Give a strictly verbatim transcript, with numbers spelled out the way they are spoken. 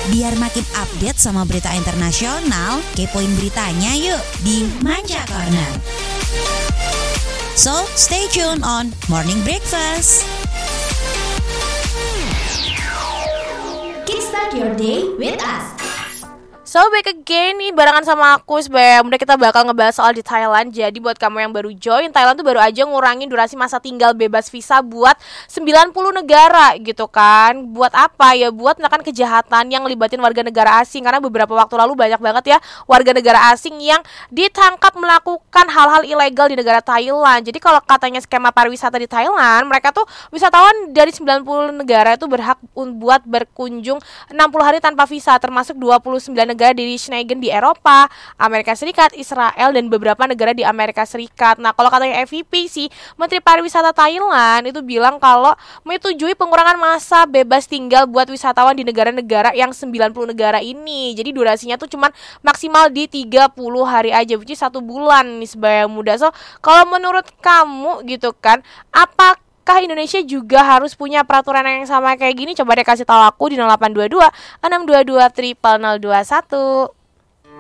Biar makin update sama berita internasional, kepoin beritanya yuk di Manca Corner. So, stay tuned on Morning Breakfast. Kickstart your day with us. So back again nih barengan sama aku sebagai muda, kita bakal ngebahas soal di Thailand. Jadi buat kamu yang baru join, Thailand tuh baru aja ngurangin durasi masa tinggal bebas visa buat sembilan puluh negara gitu kan. Buat apa ya? Buat menekan kejahatan yang libatin warga negara asing. Karena beberapa waktu lalu banyak banget ya warga negara asing yang ditangkap melakukan hal-hal ilegal di negara Thailand. Jadi kalau katanya skema pariwisata di Thailand, mereka tuh wisatawan dari sembilan puluh negara itu berhak buat berkunjung enam puluh hari tanpa visa, termasuk dua puluh sembilan negara di Schengen di Eropa, Amerika Serikat, Israel, dan beberapa negara di Amerika Serikat. Nah, kalau katanya F V P sih, Menteri Pariwisata Thailand itu bilang kalau menyetujui pengurangan masa bebas tinggal buat wisatawan di negara-negara yang sembilan puluh negara ini. Jadi durasinya tuh cuman maksimal di tiga puluh hari aja, which is satu bulan nih sebagai muda. So, kalau menurut kamu gitu kan, apakah Kah Indonesia juga harus punya peraturan yang sama kayak gini? Coba deh kasih tahu aku di nol delapan dua dua enam dua dua nol nol nol dua satu.